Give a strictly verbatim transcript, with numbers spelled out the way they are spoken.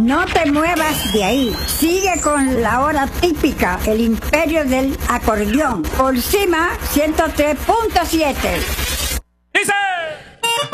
No te muevas de ahí. Sigue con la hora típica, el imperio del acordeón. Por cima, ciento tres punto siete.